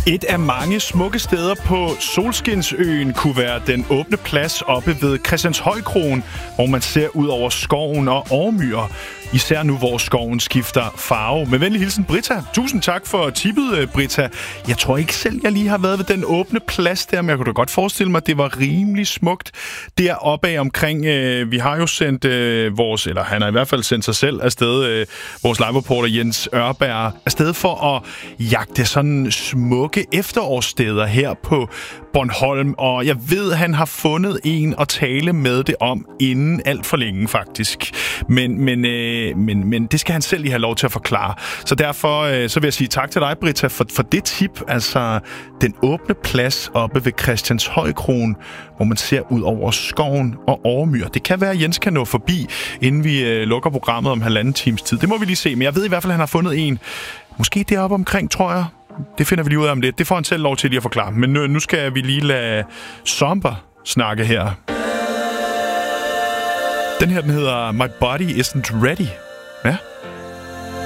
Et af mange smukke steder på Solskinsøen kunne være den åbne plads oppe ved Christianshøjkroen, hvor man ser ud over skoven og Årmyr. Især nu, hvor skoven skifter farve. Med venlig hilsen, Britta. Tusind tak for tippet, Britta. Jeg tror ikke selv, jeg lige har været ved den åbne plads der, men jeg kunne da godt forestille mig, at det var rimelig smukt deroppe af omkring. Vi har jo sendt eller han har i hvert fald sendt sig selv afsted, vores livereporter Jens Ørberg, afsted for at jagte sådan smukke efterårssteder her på Bornholm. Og jeg ved, at han har fundet en at tale med det om inden alt for længe, faktisk. Men det skal han selv lige have lov til at forklare. Så derfor så vil jeg sige tak til dig, Britta, for det tip. Altså, den åbne plads oppe ved Christianshøjkroen, hvor man ser ud over skoven og Årmyr. Det kan være, at Jens kan nå forbi, inden vi lukker programmet om 1,5 times tid. Det må vi lige se, men jeg ved i hvert fald, at han har fundet en. Måske deroppe omkring, tror jeg. Det finder vi lige ud af om lidt. Det får han selv lov til lige at forklare. Men nu skal vi lige lade Somber snakke her. Den her, den hedder My Body Isn't Ready. Ja,